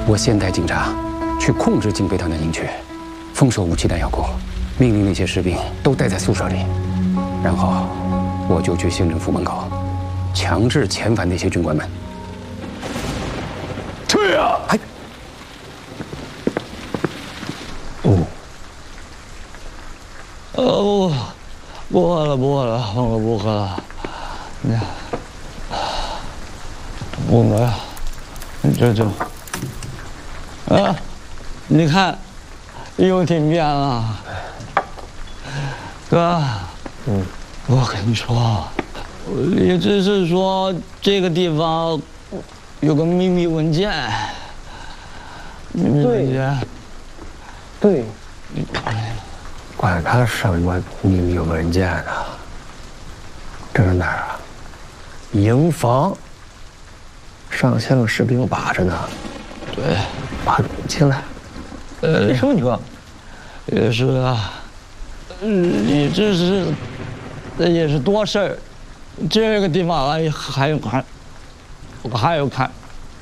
我先带警察去控制警备团的营区，封锁武器弹药库，命令那些士兵都待在宿舍里，然后我就去县政府门口，强制遣返那些军官们。 去啊！ 哎， 不喝了，峰哥不喝了。峰哥，这，你看，又停电了。哥，我跟你说，李只是说这个地方有个秘密文件。秘密文件。 对。管他什么秘密文件呢？这是哪儿啊？营房，上千个士兵把着呢。 对， 把进来。 什么情况？也是啊，你这是，也是多事儿。这个地方还有看。